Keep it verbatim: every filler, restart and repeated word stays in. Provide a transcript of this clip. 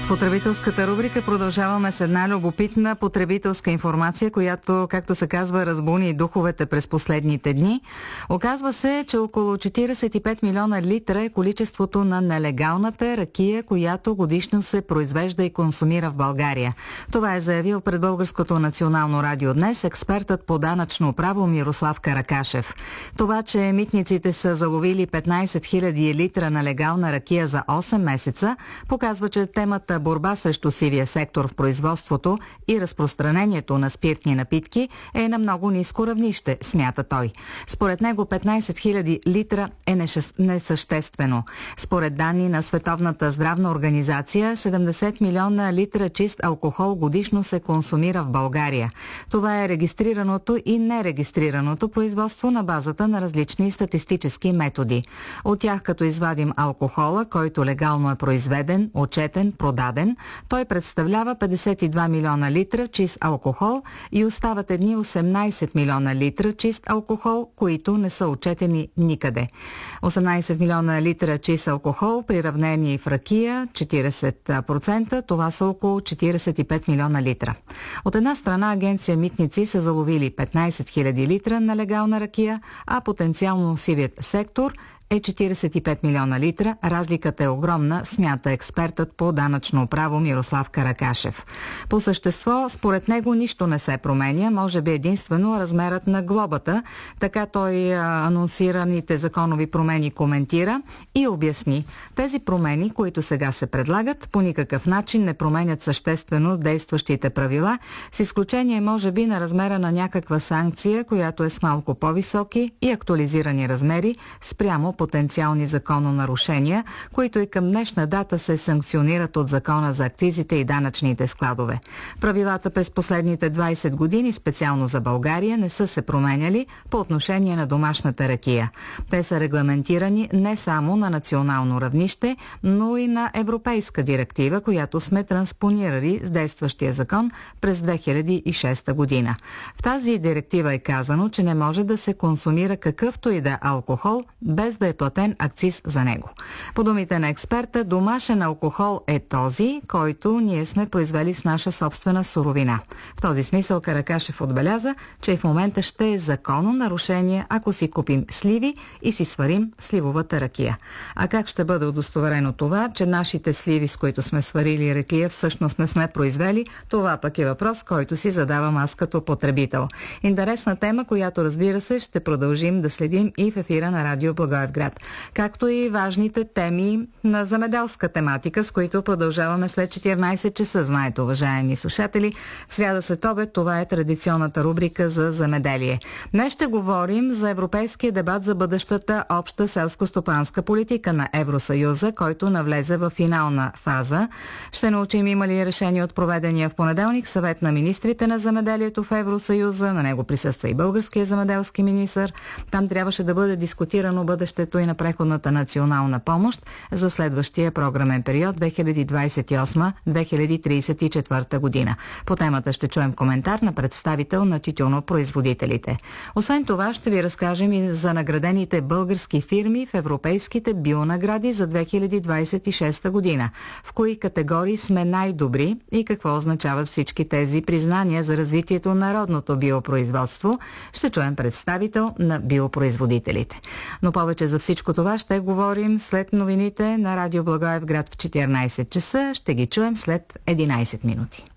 В потребителската рубрика продължаваме с една любопитна потребителска информация, която, както се казва, разбуни духовете през последните дни. Оказва се, че около четиридесет и пет милиона литра е количеството на нелегалната ракия, която годишно се произвежда и консумира в България. Това е заявил пред Българското национално радио днес експертът по данъчно право Мирослав Каракашев. Това, че митниците са заловили петнайсет хиляди литра нелегална ракия за осем месеца, показва, че темата борба срещу сивия сектор в производството и разпространението на спиртни напитки е на много ниско равнище, смята той. Според него петнайсет хиляди литра е несъществено. Според данни на Световната здравна организация, седемдесет милиона литра чист алкохол годишно се консумира в България. Това е регистрираното и нерегистрираното производство на базата на различни статистически методи. От тях, като извадим алкохола, който легално е произведен, отчетен, продаден, той представлява петдесет и два милиона литра чист алкохол и остават едни осемнайсет милиона литра чист алкохол, които не са отчетени никъде. осемнайсет милиона литра чист алкохол, приравнени в ракия, четирийсет процента, това са около четирийсет и пет милиона литра. От една страна агенция Митници са заловили петнайсет хиляди литра нелегална ракия, а потенциално сивият сектор е четирийсет и пет милиона литра. Разликата е огромна, смята експертът по данъчно право Мирослав Каракашев. По същество, според него нищо не се променя, може би единствено размерът на глобата. Така той а, анонсираните законови промени коментира и обясни. Тези промени, които сега се предлагат, по никакъв начин не променят съществено действащите правила, с изключение може би на размера на някаква санкция, която е с малко по-високи и актуализирани размери спрямо потенциални закононарушения, които и към днешна дата се санкционират от Закона за акцизите и данъчните складове. Правилата през последните двайсет години, специално за България, не са се променяли по отношение на домашната ракия. Те са регламентирани не само на национално равнище, но и на европейска директива, която сме транспонирали с действащия закон през две хиляди и шеста година. В тази директива е казано, че не може да се консумира какъвто и да алкохол, без да е платен акциз за него. По думите на експерта, домашен алкохол е този, който ние сме произвели с наша собствена суровина. В този смисъл Каракашев отбеляза, че в момента ще е законно нарушение, ако си купим сливи и си сварим сливовата ракия. А как ще бъде удостоверено това, че нашите сливи, с които сме сварили ракия, всъщност не сме произвели? Това пък е въпрос, който си задавам аз като потребител. Интересна тема, която, разбира се, ще продължим да следим и в ефира на Радио Благоевград. Както и важните теми на земеделска тематика, с които продължаваме след четиринайсет часа. Знаете, уважаеми слушатели, в сряда след обед това е традиционната рубрика за земеделие. Днес ще говорим за европейския дебат за бъдещата обща селско-стопанска политика на Евросъюза, който навлезе в финална фаза. Ще научим има ли решение от проведения в понеделник съвет на министрите на земеделието в Евросъюза. На него присъства и българския земеделски министър. Там трябваше да бъде дискутирано бъдещето и на преходната национална помощ за следващия програмен период две хиляди двайсет и осма - две хиляди трийсет и четвърта година. По темата ще чуем коментар на представител на тютюнопроизводителите. Освен това ще ви разкажем и за наградените български фирми в европейските бионагради за две хиляди двайсет и шеста година. В кои категории сме най-добри и какво означават всички тези признания за развитието на народното биопроизводство. Ще чуем представител на биопроизводителите. Но повече за всичко това ще говорим след новините на Радио Благоевград в четиринайсет часа. Ще ги чуем след единайсет минути.